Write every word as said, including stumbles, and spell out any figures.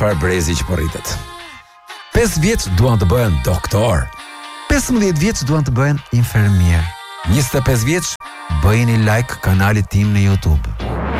çfarë brezi që po rritet. pesë vjeç duan të bëhen doktor. pesëmbëdhjetë vjeç duan të bëhen infermier. njëzet e pesë vjeç bëjeni like kanalit tim në YouTube.